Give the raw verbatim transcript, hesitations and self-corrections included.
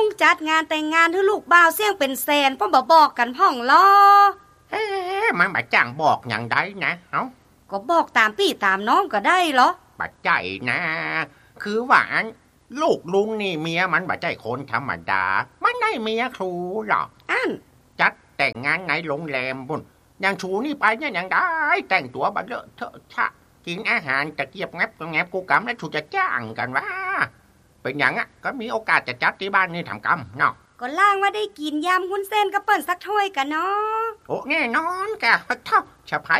งจัดงานแต่งงานให้ลูกบ่าวเสี่ยงเป็นแสนป้อบ่บอกกันพ่องล้อเฮ้มันมาจ้างบอกอย่างใดนะเอ้าก็บอกตามพี่ตามน้องก็ได้เหรอบัดใจนะคือว่าลูกลุงนี่เมียมันบัดใจคนธรรมดามันได้เมียครูหรอกอันจัดแต่งงานในโรงแรมบุญอย่างชูนี่ไปเนี่ยอย่างได้แต่งตัวบัดเลอะเทอะชะกินอาหารตะเกียบแงบก็แงบกูกำแล้วชูจะจ้างกันว่าเป็นอย่างอ่ะก็มีโอกาสจะจัดที่บ้านนี่ทำกรรมเนาะก็ล่างว่าได้กินยำหุ้นเส้นกับเปิ้นสักถ้วยกันเนาะโอ้แน่นอนกะเท่าชะพ